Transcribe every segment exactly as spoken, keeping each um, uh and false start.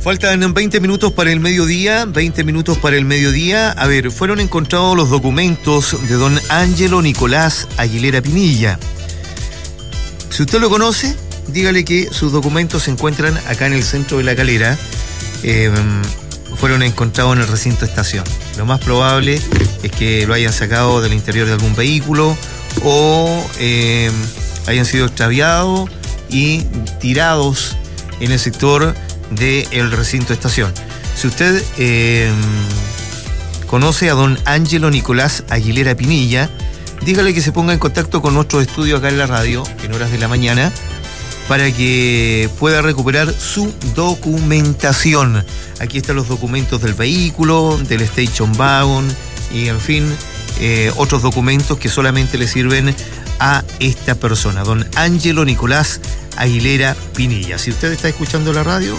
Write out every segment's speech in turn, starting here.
Faltan veinte minutos para el mediodía, veinte minutos para el mediodía. A ver, fueron encontrados los documentos de don Ángelo Nicolás Aguilera Pinilla. Si usted lo conoce, dígale que sus documentos se encuentran acá en el centro de La Calera. Eh, fueron encontrados en el recinto estación. Lo más probable es que lo hayan sacado del interior de algún vehículo o eh, hayan sido extraviados y tirados en el sector del recinto estación. Si usted eh, conoce a don Ángelo Nicolás Aguilera Pinilla, dígale que se ponga en contacto con nuestro estudio acá en la radio, en horas de la mañana, para que pueda recuperar su documentación. Aquí están los documentos del vehículo, del station wagon y, en fin, eh, otros documentos que solamente le sirven a esta persona, don Ángelo Nicolás Aguilera Pinilla. Si usted está escuchando la radio,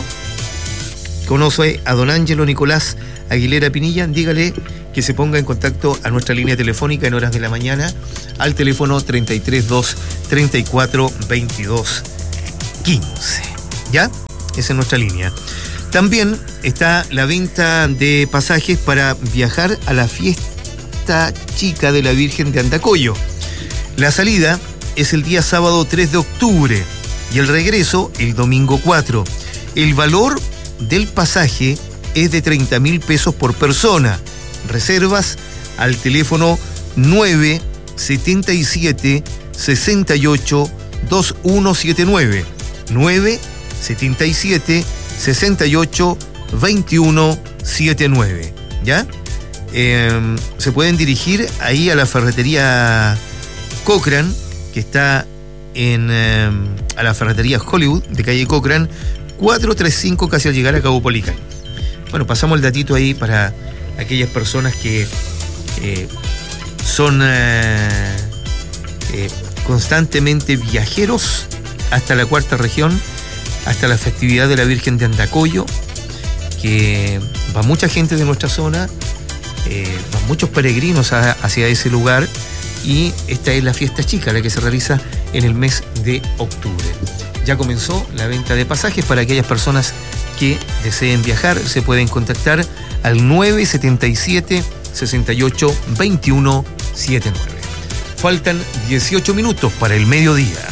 conoce a don Ángelo Nicolás Aguilera Pinilla, dígale que se ponga en contacto a nuestra línea telefónica en horas de la mañana al teléfono treinta y tres dos treinta y cuatro veintidós quince. ¿Ya? Esa es nuestra línea. También está la venta de pasajes para viajar a la fiesta chica de la Virgen de Andacollo. La salida es el día sábado tres de octubre y el regreso el domingo cuatro. El valor del pasaje es de treinta mil pesos por persona. Reservas al teléfono nueve setenta y siete sesenta y ocho veintiuno setenta y nueve. nueve setenta y siete sesenta y ocho veintiuno setenta y nueve. ¿Ya? Eh, se pueden dirigir ahí a la ferretería Cochran, que está en eh, a la ferretería Hollywood de calle Cochran cuatrocientos treinta y cinco, casi al llegar a Cabo Policán. Bueno, pasamos el datito ahí para aquellas personas que eh, son eh, eh, constantemente viajeros hasta la cuarta región, hasta la festividad de la Virgen de Andacollo, que va mucha gente de nuestra zona, eh, van muchos peregrinos a, hacia ese lugar, y esta es la fiesta chica, la que se realiza en el mes de octubre. Ya comenzó la venta de pasajes para aquellas personas que deseen viajar. Se pueden contactar al nueve setenta y siete sesenta y ocho veintiuno setenta y nueve. Faltan dieciocho minutos para el mediodía.